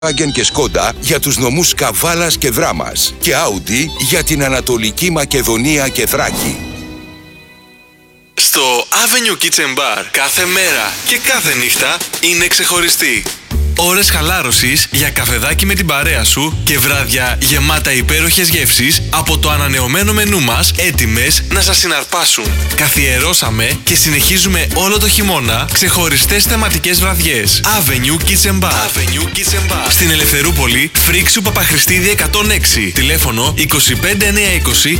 Volkswagen και Skoda για τους νομούς Καβάλας και Δράμας και Audi για την Ανατολική Μακεδονία και Θράκη. Στο Avenue Kitchen Bar κάθε μέρα και κάθε νύχτα είναι ξεχωριστή. Ώρες χαλάρωσης για καφεδάκι με την παρέα σου και βράδια γεμάτα υπέροχες γεύσεις από το ανανεωμένο μενού μας, έτοιμες να σας συναρπάσουν. Καθιερώσαμε και συνεχίζουμε όλο το χειμώνα ξεχωριστές θεματικές βραδιές. Avenue Kitchen Bar. Avenue Kitchen Bar. Στην Ελευθερούπολη, Φρίξου Παπαχρηστίδη 106. Τηλέφωνο 25920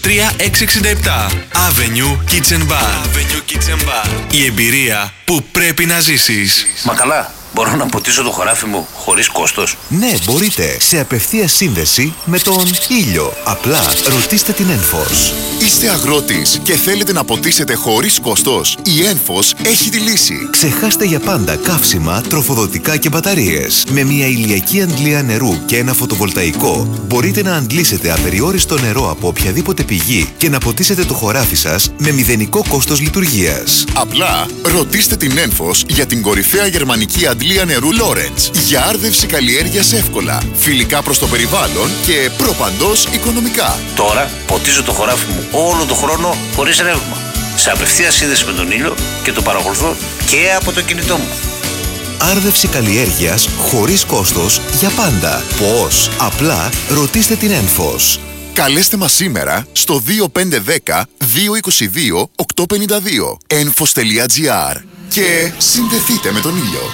23667. Avenue Kitchen Bar. Avenue Kitchen Bar. Η εμπειρία που πρέπει να ζήσεις. Μα καλά. Μπορώ να ποτίσω το χωράφι μου χωρίς κόστος? Ναι, μπορείτε. Σε απευθείας σύνδεση με τον ήλιο. Απλά ρωτήστε την Enphos. Είστε αγρότης και θέλετε να ποτίσετε χωρίς κόστος? Η Enphos έχει τη λύση. Ξεχάστε για πάντα καύσιμα, τροφοδοτικά και μπαταρίες. Με μια ηλιακή αντλία νερού και ένα φωτοβολταϊκό μπορείτε να αντλήσετε απεριόριστο νερό από οποιαδήποτε πηγή και να ποτίσετε το χωράφι σας με μηδενικό κόστος λειτουργίας. Απλά ρωτήστε την Enphos για την κορυφαία γερμανική αντλία νερού Lawrence για άρδευση καλλιέργειας εύκολα, φιλικά προς το περιβάλλον και προπαντός οικονομικά. Τώρα ποτίζω το χωράφι μου όλο το χρόνο χωρίς ρεύμα. Σε απευθείας σύνδεση με τον ήλιο και το παρακολουθώ και από το κινητό μου. Άρδευση καλλιέργειας χωρίς κόστος για πάντα. Πώς? Απλά ρωτήστε την Enphos. Καλέστε μας σήμερα στο 2510 222 852 enphos.gr και συνδεθείτε με τον ήλιο.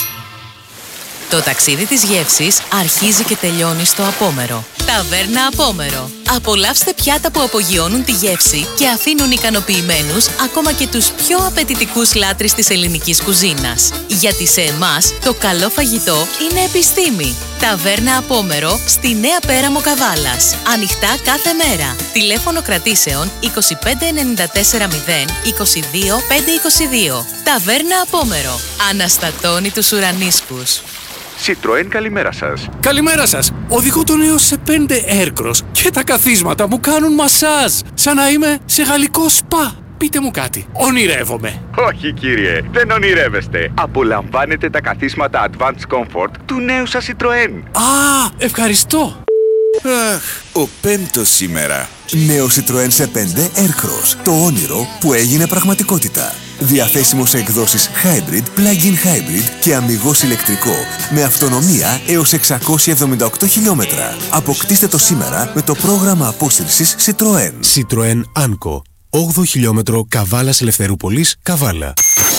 Το ταξίδι της γεύσης αρχίζει και τελειώνει στο Απόμερο. Ταβέρνα Απόμερο. Απολαύστε πιάτα που απογειώνουν τη γεύση και αφήνουν ικανοποιημένους ακόμα και τους πιο απαιτητικούς λάτρεις της ελληνικής κουζίνας. Γιατί σε εμάς το καλό φαγητό είναι επιστήμη. Ταβέρνα Απόμερο στη Νέα Πέραμο Καβάλας. Ανοιχτά κάθε μέρα. Τηλέφωνο κρατήσεων 2594 0 22 522. Ταβέρνα Απόμερο. Αναστατώνει τους ουρανίσκους. Citroën, καλημέρα σας. Καλημέρα σας. Οδηγώ το νέο σε 5 Aircross και τα καθίσματα μου κάνουν μασάζ. Σαν να είμαι σε γαλλικό σπα. Πείτε μου κάτι. Ονειρεύομαι? Όχι κύριε, δεν ονειρεύεστε. Απολαμβάνετε τα καθίσματα Advanced Comfort του νέου σας Citroën. Α, ευχαριστώ. Αχ, ο πέμπτος σήμερα. Νέο Citroën σε 5 Aircross. Το όνειρο που έγινε πραγματικότητα. Διαθέσιμο σε εκδόσεις Hybrid, Plug-in Hybrid και αμιγώς ηλεκτρικό. Με αυτονομία έως 678 χιλιόμετρα. Αποκτήστε το σήμερα με το πρόγραμμα απόσυρσης Citroën. Citroën Anco. 8 χιλιόμετρο Καβάλας Ελευθερούπολης, Καβάλα.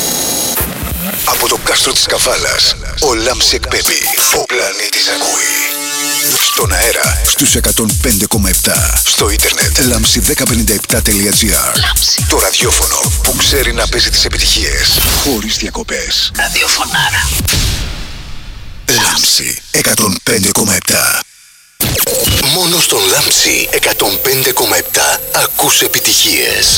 Από το κάστρο της Καβάλας, ο Λάμψη εκπέμπει. Ο πλανήτης ακούει. Στον αέρα, στους 105,7. Στο ίντερνετ, lamsi1057.gr. Το ραδιόφωνο που ξέρει να παίζει τις επιτυχίες χωρίς διακοπές. Ραδιοφωνάρα. Λάμψη 105,7. Μόνο στον Λάμψη 105,7 ακούς επιτυχίες.